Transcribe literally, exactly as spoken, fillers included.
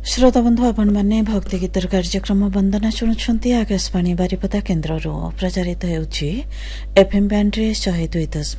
श्रोता बंधु आपण मैंने भक्ति गीतर कार्यक्रम वंदना शुणुंट आकाशवाणी बारिपदा केन्द्र प्रचारित होउछि एफएम बैंड रे शहे दुई दशमलव